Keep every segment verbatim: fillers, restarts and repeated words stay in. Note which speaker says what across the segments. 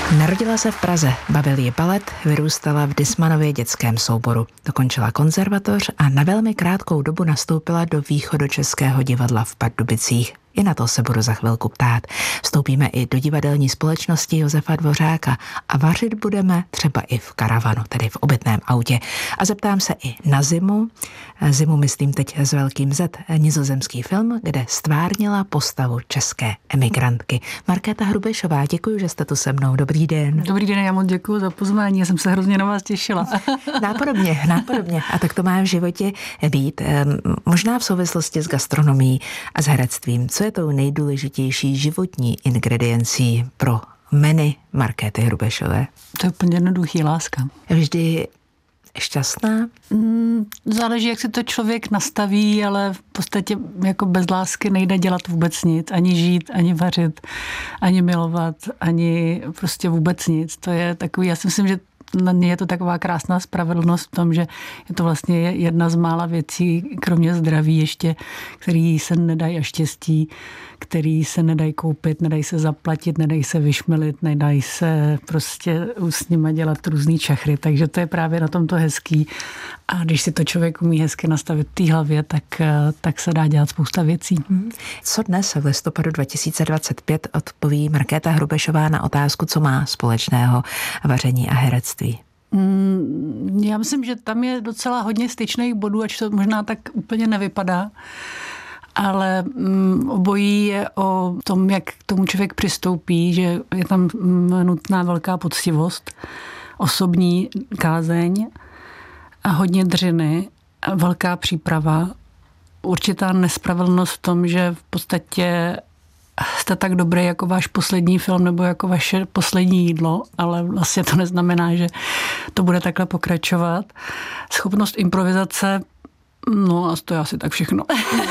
Speaker 1: Narodila se v Praze, bavil ji balet, vyrůstala v Dismanově dětském souboru. Dokončila konzervatoř a na velmi krátkou dobu nastoupila do Východočeského divadla v Pardubicích. I na to se budu za chvilku ptát. Vstoupíme i do divadelní společnosti Josefa Dvořáka a vařit budeme třeba i v karavanu, tedy v obytném autě. A zeptám se i na Zimu. Zimu myslím teď s velkým Z, nizozemský film, kde stvárnila postavu české emigrantky. Markéta Hrubešová, děkuji, že jste tu se mnou. Dobrý den.
Speaker 2: Dobrý den, já moc děkuji za pozvání, já jsem se hrozně na vás těšila.
Speaker 1: Nápodobně, nápodobně. A tak to má v životě být. Možná v souvislosti s gastronomií a s herectvím. Co je tou nejdůležitější životní ingrediencí pro menu Markéty Hrubešové?
Speaker 2: To je úplně jednoduchý, láska.
Speaker 1: Vždy šťastná?
Speaker 2: Mm, záleží, jak si to člověk nastaví, ale v podstatě jako bez lásky nejde dělat vůbec nic. Ani žít, ani vařit, ani milovat, ani prostě vůbec nic. To je takový, já si myslím, že na mě je to taková krásná spravedlnost v tom, že je to vlastně jedna z mála věcí, kromě zdraví ještě, který se nedají a štěstí, který se nedají koupit, nedají se zaplatit, nedají se vyšmelit, nedají se prostě s nima dělat různý čachry, takže to je právě na tom to hezký. A když si to člověk umí hezky nastavit v té hlavě, tak, tak se dá dělat spousta věcí.
Speaker 1: Co dnes v listopadu dva tisíce dvacet pět odpoví Markéta Hrubešová na otázku, co má společného vaření a herectví?
Speaker 2: Mm, já myslím, že tam je docela hodně styčných bodů, ač to možná tak úplně nevypadá. Ale mm, obojí je o tom, jak k tomu člověk přistoupí, že je tam nutná velká poctivost, osobní kázeň a hodně dřiny, a velká příprava, určitá nespravedlnost v tom, že v podstatě jste tak dobrý jako váš poslední film nebo jako vaše poslední jídlo, ale vlastně to neznamená, že to bude takhle pokračovat. Schopnost improvizace, no a to je asi tak všechno.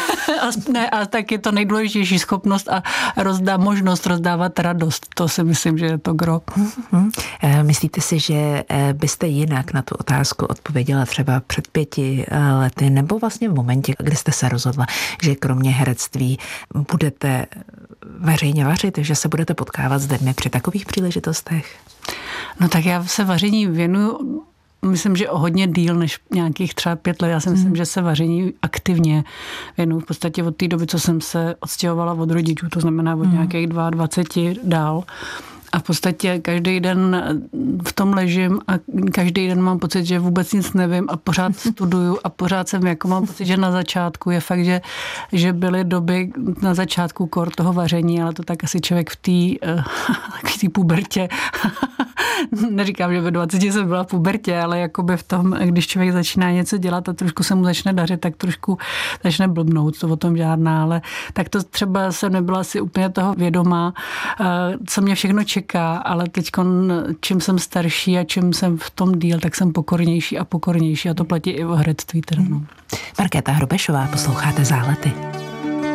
Speaker 2: a, ne, a tak je to nejdůležitější schopnost a rozdá, možnost rozdávat radost. To si myslím, že je to gro.
Speaker 1: Mm-hmm. Myslíte si, že byste jinak na tu otázku odpověděla třeba před pěti lety nebo vlastně v momentě, kdy jste se rozhodla, že kromě herectví budete veřejně vařit, že se budete potkávat s lidmi při takových příležitostech?
Speaker 2: No tak já se vaření věnuju, myslím, že o hodně díl než nějakých třeba pět let. Já si myslím, hmm. že se vaření aktivně věnuju v podstatě od té doby, co jsem se odstěhovala od rodičů, to znamená od hmm. nějakých dvacet dva dál. A v podstatě každý den v tom ležím a každý den mám pocit, že vůbec nic nevím a pořád studuju a pořád jsem jako mám pocit, že na začátku je fakt, že, že byly doby na začátku kor toho vaření, ale to tak asi člověk v té v té pubertě neříkám, že ve dvaceti jsem byla v pubertě, ale jakoby v tom, když člověk začíná něco dělat a trošku se mu začne dařit, tak trošku začne blbnout, to o tom žádná, ale tak to třeba jsem nebyla si úplně toho vědomá, co mě všechno čeká, ale teď, čím jsem starší a čím jsem v tom díl, tak jsem pokornější a pokornější a to platí i o herectví. Teda, no.
Speaker 1: Markéta Hrubešová, posloucháte Zálety.